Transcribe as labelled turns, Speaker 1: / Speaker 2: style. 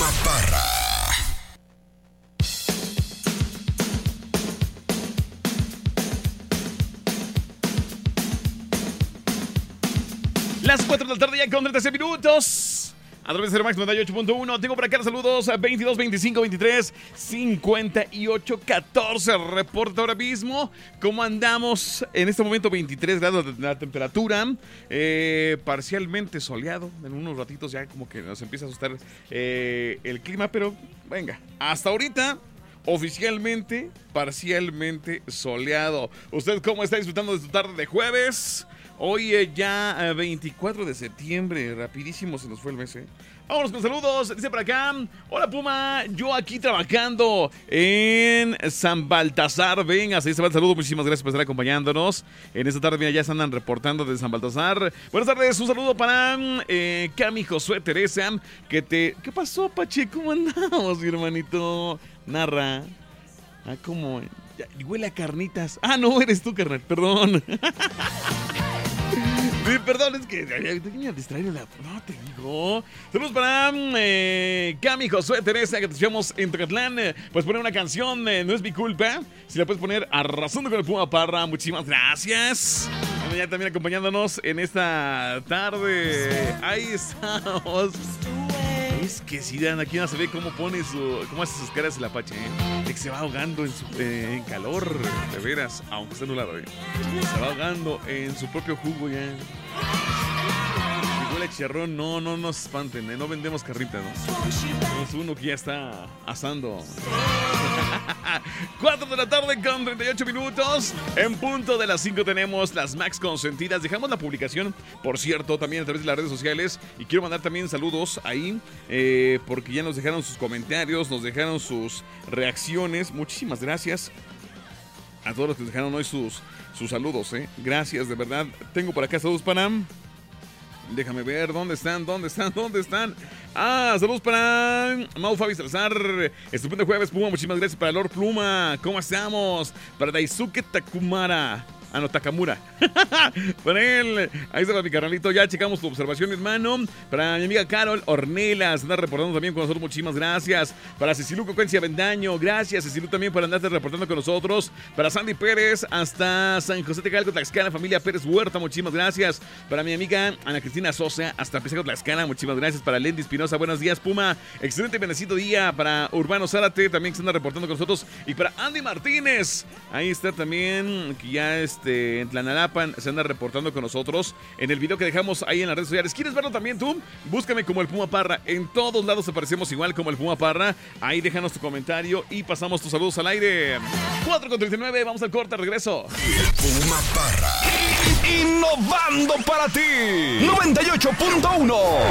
Speaker 1: Puma Parra.
Speaker 2: Las 4 de la tarde ya con 36 minutos. A través de Max 98.1. Tengo por acá los saludos a 22, 25, 23, 58, 14. Reporta ahora mismo cómo andamos. En este momento 23 grados de la temperatura. Parcialmente soleado. En unos ratitos ya como que nos empieza a asustar el clima. Pero venga, hasta ahorita oficialmente, parcialmente soleado. ¿Usted cómo está disfrutando de su tarde de jueves? Hoy ya 24 de septiembre, rapidísimo se nos fue el mes, Vámonos con saludos, dice por acá, hola Puma, yo aquí trabajando en San Baltasar, venga, se dice el saludo, muchísimas gracias por estar acompañándonos. En esta tarde, mira, ya se andan reportando desde San Baltasar. Buenas tardes, un saludo para Cami Josué Teresa, ¿qué pasó, Pache? ¿Cómo andamos, mi hermanito? Narra, ¿cómo? Ya, huele a carnitas. No, eres tú, carnal, perdón. Sí, perdón, es que tenía distraído la... No, te digo. Saludos para Cami, Josué, Teresa, que te escuchamos en Tocatlán. Puedes poner una canción, no es mi culpa. Si la puedes poner Arrasando con el Puma Parra, muchísimas gracias. Bueno, ya también acompañándonos en esta tarde. Ahí estamos. Es que si Dan, aquí no se ve cómo hace sus caras el Apache, de que se va ahogando en calor, de veras, aunque esté nublado, se va ahogando en su propio jugo ya. Si huele a chicharrón, no se espanten, no vendemos carritas, ¿no? Es uno que ya está asando. 4 de la tarde con 38 minutos. En punto de las 5 tenemos las Max Consentidas. Dejamos la publicación, por cierto, también a través de las redes sociales. Y quiero mandar también saludos ahí, porque ya nos dejaron sus comentarios, nos dejaron sus reacciones. Muchísimas gracias a todos los que nos dejaron hoy sus saludos, Gracias, de verdad. Tengo por acá saludos para... Déjame ver, ¿dónde están? Saludos para Mau Fabi Salazar. Estupendo jueves, Puma. Muchísimas gracias para Lord Pluma. ¿Cómo estamos? Para Daisuke Takamura. Para él. Ahí está mi carnalito. Ya checamos tu observación, hermano. Para mi amiga Carol Ornelas. Anda reportando también con nosotros. Muchísimas gracias. Para Cecilu Cocuencia Bendaño. Gracias, Cecilu, también por andarte reportando con nosotros. Para Sandy Pérez. Hasta San José Tecalco, Tlaxcala. Familia Pérez Huerta. Muchísimas gracias. Para mi amiga Ana Cristina Sosa. Hasta Pisaco, Tlaxcala. Muchísimas gracias. Para Lendy Espinosa. Buenos días, Puma. Excelente, bendecido día. Para Urbano Zárate. También que se anda reportando con nosotros. Y para Andy Martínez. Ahí está también. Que ya en Tlanalapan se anda reportando con nosotros en el video que dejamos ahí en las redes sociales. ¿Quieres verlo también tú? Búscame como el Puma Parra. En todos lados aparecemos igual como el Puma Parra. Ahí déjanos tu comentario y pasamos tus saludos al aire. 4:39, vamos al corte, regreso.
Speaker 1: El Puma Parra.
Speaker 3: Innovando para ti. 98.1.